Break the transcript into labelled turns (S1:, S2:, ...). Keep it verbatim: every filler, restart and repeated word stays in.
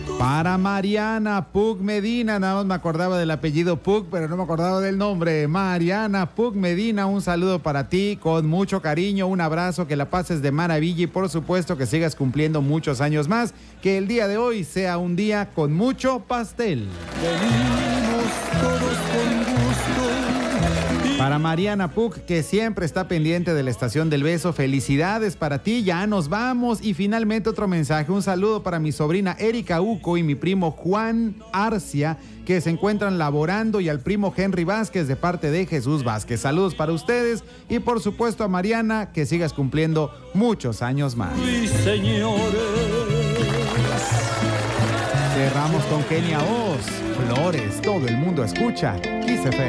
S1: Para Mariana Pug Medina, nada más me acordaba del apellido Pug, pero no me acordaba del nombre. Mariana Pug Medina, un saludo para ti, con mucho cariño, un abrazo, que la pases de maravilla y por supuesto que sigas cumpliendo muchos años más, que el día de hoy sea un día con mucho pastel.
S2: Venimos todos con gusto.
S1: Para Mariana Pug, que siempre está pendiente de la Estación del Beso, felicidades para ti, ya nos vamos. Y finalmente otro mensaje, un saludo para mi sobrina Erika Uco y mi primo Juan Arcia, que se encuentran laborando, y al primo Henry Vázquez de parte de Jesús Vázquez. Saludos para ustedes y por supuesto a Mariana, que sigas cumpliendo muchos años más.
S2: Sí, señores.
S1: Cerramos con Kenia Oz, Flores, todo el mundo escucha Kiss F M.